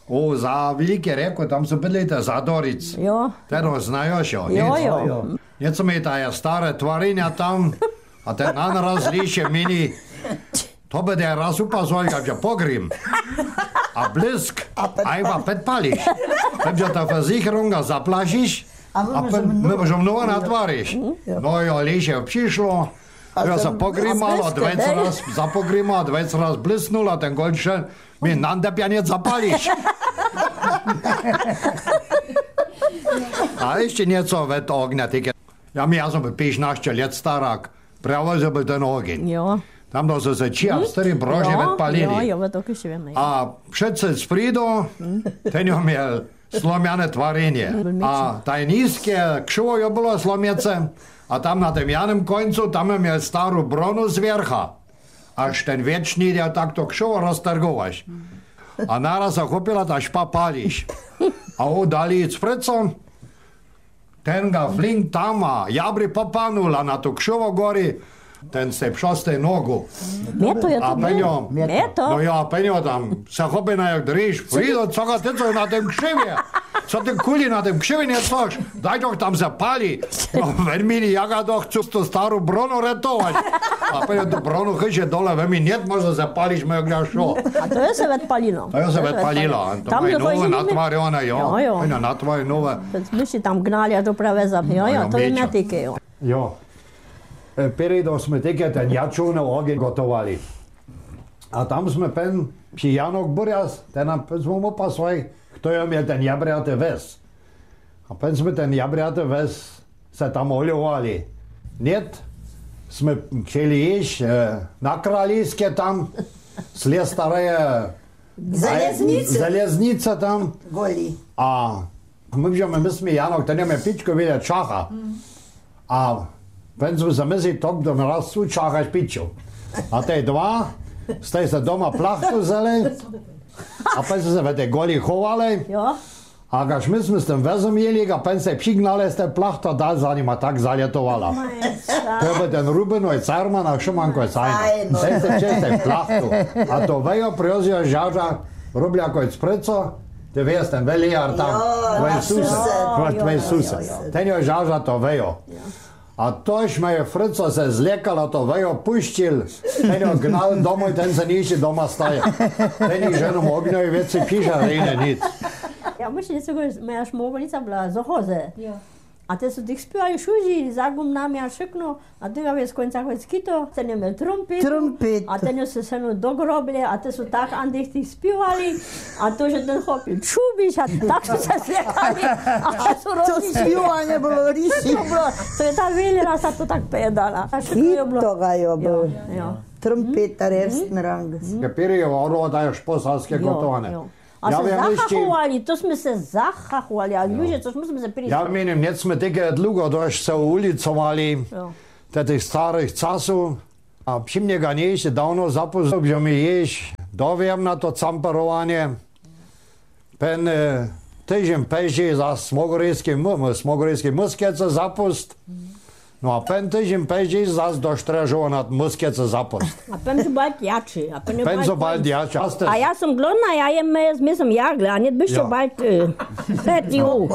O, za Velike Reko, tam su bydlite Zadoric. Jo. Tero znajoš jo, Jo. Něco mi ta je staré tvarinja tam, a ten raz liše mini, to by je raz upazol, že pogrim. A blisk, a iba pet pališ. Takže ta versicherunga zaplašiš, a my možem mnoho natvariš. No jo, liše přišlo, ja sa pogrimalo, 20 raz zapogrimal, 20 raz blisnul a ten Goldstein mi nandepjanec zapališ. A ešte nieco ved ogňa, ja som byl 15 let starák, pravozil byl ten ogień. Jo. Tam to se čia starý brože vedpalili. Jo, to už viem. A všetci sprido, ten jo měl slomiane tvarenie. A taj nízke kšovo jo bylo slomiece, a tam na tym janym końcu, tam měl starú bronu z vercha. Až ten věčný ja takto kšovo roztrgovaš. A naraz sa chopila ta špa pališ. A dali s precom, ten ga flink tam a jabri popanula na tu kšovo gori, ten se pšoste nogu. Meto je to A penjo, Meto? no ja penjo tam, sa chopina jak driž, Frido, co ga teco na tem kšivě? Co ty kuli na tem kšivě necoš? Daj doch tam se pali. No vermini, ja ga doch chcú tu starú bronu retovať. A penjo tu bronu chyže dole, vemi, net možno se pališ, me jak šo. A to je se vedpalilo. To je se vedpalilo. To je nové natvarjone, jo. Jo. Natvarj nové. Myši tam gnali až do praveza. Jo, to je metike, jo. Jo. Perido sme také ten jačovný ogień gotovali. A tam sme pen při Janok Burjas, ten nám sme mu pasovali, kto je měl ten jabriatý ves. A pen sme ten jabriatý ves se tam oľovali. Net, sme chtěli jíš na Kralíske tam, slie staré železnice tam. Goli. A my sme Janok, ten je mě pičko vidět čacha. A wenn sme sa medzi tok do raz sú čáchať piču. A tej dva, ste sa doma plachtu zeli, a pen sme sa ve tej goli chovali, Jo. a když my sme s tým vezom jeli, a pen sa přignali z tej plachtu, a dal za ním a tak zalietovala. To by ten Rubenoj Carman a Šumanko je sajno. Ten sa čez tej plachtu. A to vejo priozio žaža, robili ako je spreco, ty vieš, ten veliar tam, tvoj sused. Ten jo žaža to vejo. A tož me je Frico se zlekala, to vejo puštil, ten jo gnal domoj, ten se niši doma staje. Ten ji ženom ognjoj veci piša, rejne nic. Ja myślę, że moja szmogonica była z ochozy. A te su tych śpiewali szuzi, zagum nam ja szykno, a ty wiesz, końca kito, ten je miał trumpet, a ten je se no dogrobili, a te su tak andych tych śpiewali, a to, że ten chłopil czubić, a tak su se zlekali, a su robili. To śpiewanie było rysi. To je ta wiele raz, a to tak pedala. A szykno je było. Hito ga jo byl. Jo. Trumpetar ersten ranges. Kapiri je oro, da je šposalske gotovane. A se zachachovali, to sme se zachachovali, a ľudia, to sme se pristali. Ja menim, net sme také dlho dość se ulicovali, tých starých časov. A při mne ga nejšte dávno zapozil, že mi ješ doviem na to camperovanie. Pen týždeň peži za smogorejský muskece zapust. No a pen týždeň peži zas do Štrežova na muskece zapust. A pen su bald jači. Pen su bald jači. A ja sam glodna, ja jem mislim jagle, a net biš bald peti u.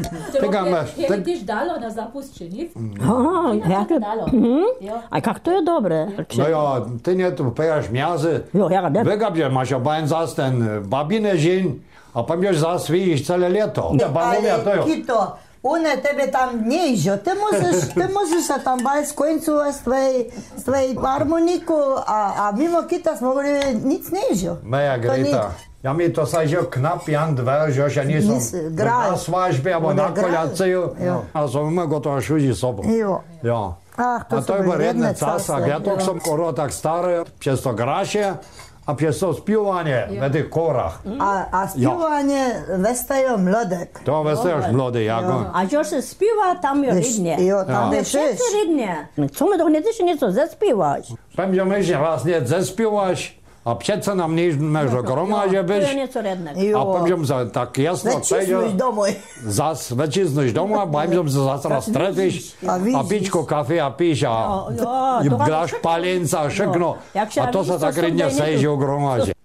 Je tiš dalo na zapust, če ni? Jagle. A kak to je dobre? No jo, ty nie tu pejaš mjazy. Jo, ja ga ne. Vegabje, maš obajen zas ten babine žin, a pa mješ zas vidiš celé leto. Ale Kito, one tebe tam nežo, ty možeš sa tam baviti s koncu s tvojej harmoniku, a mimo kita smo govorili nic nežo. Meja Greta. Ja mi to sa že knap jan dver, že ja nisom na svažbe, alebo na koľaceju, a som imel to šuži sobu. Jo. A to je bol redne casa, ja to som skoro tak staré, přes to graše, a přes to spívanie v tých korách. A spívanie vestajo mlodek. To vestajoš mlodek, jako. A čo se spíva, tam je ridne. Jo, tam je šeš. Všetci ridne. Co mi doch netyši něco zespívaš? Pem, že my vlastne zespívaš, a přece nám než do gromáže To je byš. něco redne. A pem, že sa tak jasno Večisnuš domoj. Zas večisnuš domov, a pem, že sa zase raz stretiš, a pičko kafe a píš, a dáš palinca, všechno. A to sa tak redne seže u gromáže.